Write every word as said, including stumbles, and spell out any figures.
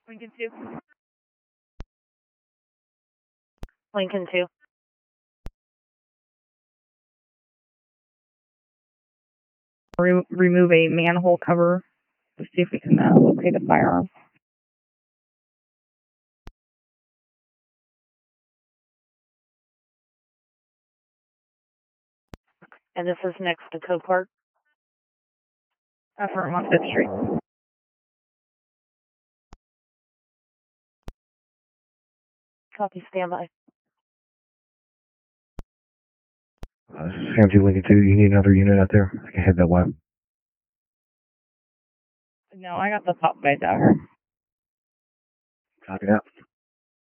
Lincoln two. Lincoln two. Re remove a manhole cover to see if we can uh, locate a firearm. And this is next to Cove Park. Affirm on Fifth Street. Copy, standby. Uh, Sam two Lincoln two, you need another unit out there? I can head that way. No, I got the top guys out here. Copy that.